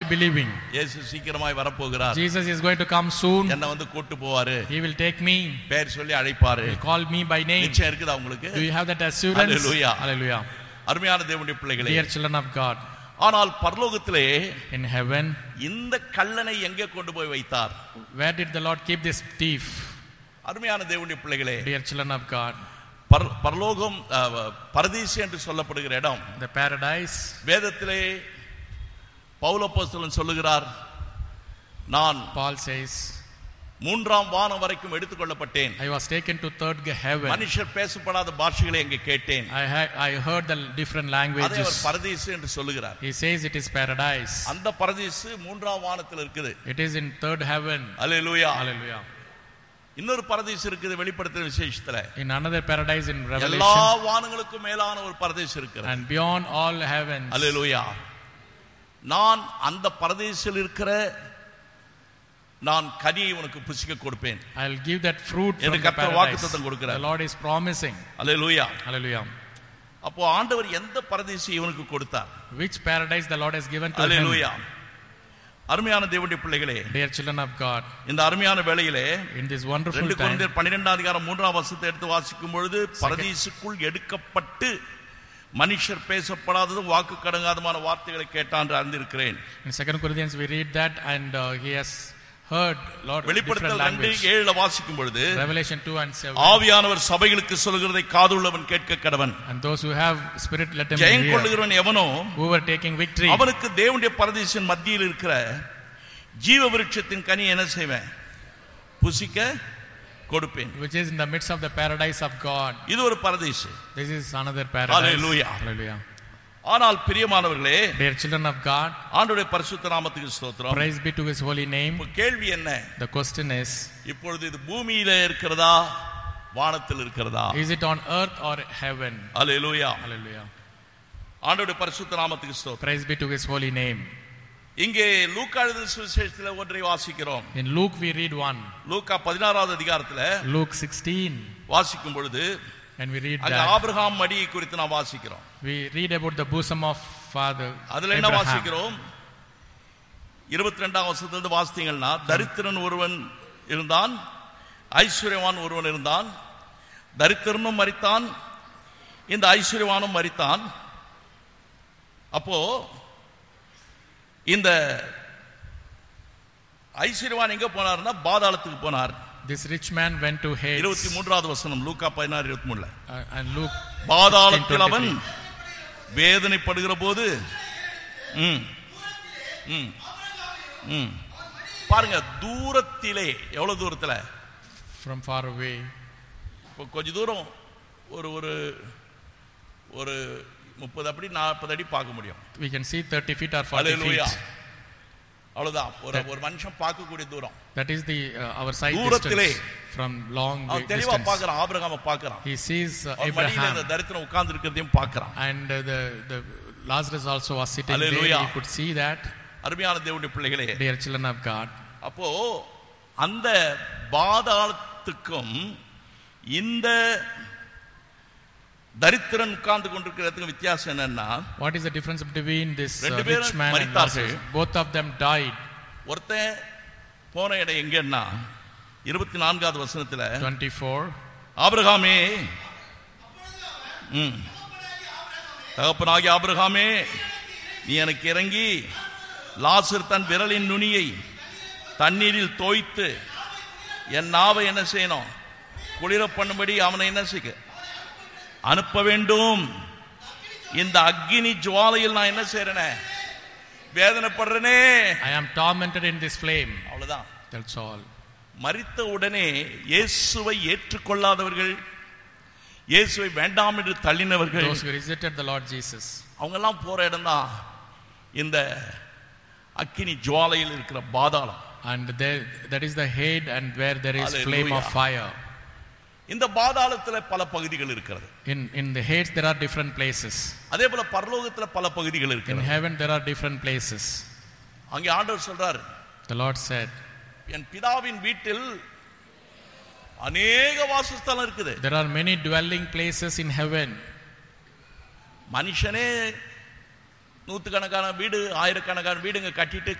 believing. இயேசு சீக்கிரமாய் வரப்போகிறார். Jesus is going to come soon. என்ன வந்து கூட்டி போவாரு. He will take me. பேர் சொல்லி அழைப்பாரு. He will call me by name. நிச்சயம் இருக்குதா உங்களுக்கு? Do you have that assurance? Hallelujah. Hallelujah. அருமையான தேவனுடைய பிள்ளைகளே. Dear children of God. ஆனால் பரலோகத்திலே in heaven இந்த கல்லனை எங்கே கொண்டு போய் வைத்தார்? Where did the Lord keep this thief? அருமையான தேவனுடைய பிள்ளைகளே. Dear children of God. பரலோகம் பரதீசு என்று சொல்லப்படுகிற இடம், the paradise. வேதத்திலே பவுல் அப்போஸ்தலன் சொல்லுகிறார், நான் Paul says, மூன்றாம் வானம் வரைக்கும் எடுத்துக்கொள்ளப்பட்டேன். I was taken to third heaven. மனுஷர் பேசப்படாத பாஷைகளை அங்கே கேட்டேன். I heard the different languages. அதை அவர் பரதீசு என்று சொல்லுகிறார். He says it is paradise. அந்த பரதீசு மூன்றாம் வானத்தில் இருக்குது. It is in third heaven. Hallelujah. Hallelujah. இன்னொரு பரதீசு இருக்குது வெளிப்படுத்தின விசேஷத்துல. In another paradise in Revelation. எல்லா வானங்களுக்கும் மேலான ஒரு பரதீசு இருக்கிறது. And beyond all heavens. Hallelujah. நான் அந்த பரதீசில் இருக்கிற நான் கனியை உனக்கு புசிக்க கொடுப்பேன். I'll give that fruit from the கர்த்தர் paradise. வாக்குத்தத்தம் கொடுக்கிறார். The Lord is promising. Hallelujah. Hallelujah. அப்போ ஆண்டவர் எந்த பரதீசை இவனுக்கு கொடுத்தார்? Which paradise the Lord has given to him? Hallelujah. அருமையான தேவனுடைய பிள்ளைகளே, dear children of God, இந்த அருமையான வேளையிலே in this wonderful time, 2 கொரிந்தியர் 12 அதிகாரம் 3ஆம் வசனத்தை எடுத்து வாசிக்கும் பொழுது, பரதீசுக்குள் எடுக்கப்பட்டு மனுஷர் பேசப்படாததும் வாக்கு கடங்காதமான வார்த்தைகளை கேட்டான் என்று அறிந்திருக்கிறேன். In 2 Corinthians we read that, and he has heard Lord வெளிப்படுத்தல் 2:7 வாசிக்கும் பொழுது, Revelation 2:7, ஆவியானவர் சபைகளுக்கு சொல்கிறதை காதுள்ளவன் கேட்க கடவன். and those who have spirit let them Jayam hear. கொள்ளுகிறவன் எவனோ who are taking victory, அவனுக்கு தேவனுடைய பரதீசின் மத்தியில் இருக்கிற ஜீவ விருட்சத்தின் கனி என்ன செய்வேன்? புசிக்க கொடுப்பேன். which is in the midst of the paradise of God. இது ஒரு பரதீசு. This is another paradise. Hallelujah. Hallelujah. ஆனால் பிரியமானவர்களே, dear children of God, ஆண்டவருடைய பரிசுத்த நாமத்துக்கு ஸ்தோத்திரம். praise be to his holy name. கேள்வி என்ன? The question is, இப்பொழுது இது பூமியில இருக்கிறதா வானத்தில் இருக்கிறதா? is it on earth or heaven? Hallelujah. Hallelujah. ஆண்டவருடைய பரிசுத்த நாமத்துக்கு ஸ்தோத்திரம். praise be to his holy name. இங்கே லூக்கா எழுதின சுவிசேஷத்தில் ஒன்றை வாசிக்கிறோம். in Luke we read one. லூக்கா 16வது அதிகாரத்தில் Luke 16 வாசிக்கும் பொழுது, and we read அங்க that ஆபிரகாம் மடியை குறித்து நாம் வாசிக்கிறோம். we read about the bosom of father அதுல என்ன Abraham. வாசிக்கிறோம்? 22ஆம் வசனத்திலிருந்து வாசித்தீங்கன்னா, தரித்திரன் ஒருவன் இருந்தான், ஐஸ்வர்யவான் ஒருவன் இருந்தான். தரித்திரனும் மரித்தான், இந்த ஐஸ்வர்யவானும் மரித்தான். அப்போ இந்த ஐஸ்வர்யவான் எங்க போனார்னா பாதாளத்துக்கு போனார். this rich man went to Hades. 23வது வசனம் லூக்கா 16:23. and Luke பாதாளத்தில் அவன் வேதனைப்படுகிற போது பாருங்க, தூரத்திலே, எவ்வளவு தூரத்துல? from far away. கொஞ்ச தூரம் ஒரு ஒரு ஒரு 30 அடி 40 அடி பார்க்க முடியும். we can see 30 feet or 40 feet. அவ்வளவுதான் ஒரு மனுஷன் பார்க்கக்கூடிய தூரம். that is the our sight தூரத்திலே distance from long தெளிவா distance. பார்க்கறான், ஆபிரகாமை பார்க்கறான். he sees மடியில Abraham, தரித்திரன் உட்கார்ந்து இருக்கிறதையும் பார்க்கறான். and the Lazarus also was sitting Hallelujah. there. He could see that. அருமையான தேவனுடைய பிள்ளைகளே, dear children of God, அப்போ அந்த பாதாளத்துக்கும் இந்த தரித்திரன் உட்கார்ந்து கொண்டிருக்கிறதுக்கு வித்தியாசம் என்னன்னா, what is the difference between this rich man and Lazarus? both of them died. ஒருத்தன் போன இடம் எங்கன்னா 24வது வசனத்துல 24, ஆபிரகாமே, தகப்பனாகிய ஆபிரகாமே, நீ எனக்கு இறங்கி லாசர் தன் விரலின் நுனியை தண்ணீரில் தோய்த்து என் நாவை என்ன செய்யணும்? குளிர பண்ணும்படி அவனை என்ன செய்ய அனுப்ப வேண்டும். இந்த அக்கினி ஜுவாலையில் நான் என்ன செய்றேனே? வேதனைப்படுறேனே. I am tormented in this flame. அவ்வளவுதான். That's all. மரித்த உடனே இயேசுவை ஏற்றுக்கொள்ளாதவர்கள், இயேசுவை வேண்டாம் என்று தள்ளினவர்கள், those who rejected the Lord Jesus, அவங்க எல்லாம் போற இடம் தான் இந்த அக்கினி ஜுவாலையில் இருக்கிற பாதாளம். and there, that is the head, and where there is Hallelujah. flame of fire. இந்த பாதாளத்துல பல பகுதிகள் இருக்கிறது. in the Hades there are different places. அதே போல பரலோகத்துல பல பகுதிகள் in இருக்கிறது. heaven there are different places. அங்கே ஆண்டவர் சொல்றார், the Lord said, என் பிதாவின் வீட்டில் அநேக வாசஸ்தலம் இருக்குது. there are many dwelling places in heaven. மனுஷனே நூற்றுக்கணக்கான வீடு, ஆயிரக்கணக்கான வீடுங்க கட்டிட்டு